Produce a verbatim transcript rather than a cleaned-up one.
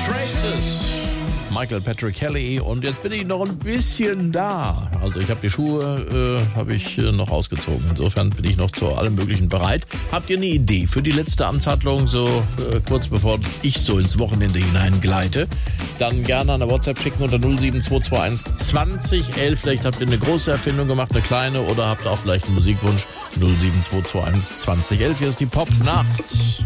Traces. Michael Patrick Kelly und jetzt bin ich noch ein bisschen da. Also ich habe die Schuhe äh, habe ich äh, noch ausgezogen. Insofern bin ich noch zu allem Möglichen bereit. Habt ihr eine Idee für die letzte Amtshandlung, so äh, kurz bevor ich so ins Wochenende hineingleite? Dann gerne eine WhatsApp schicken unter null sieben zwei zwei eins zwanzig elf. Vielleicht habt ihr eine große Erfindung gemacht, eine kleine, oder habt auch vielleicht einen Musikwunsch. null sieben zwei zwei eins zwanzig elf. Hier ist die Popnacht.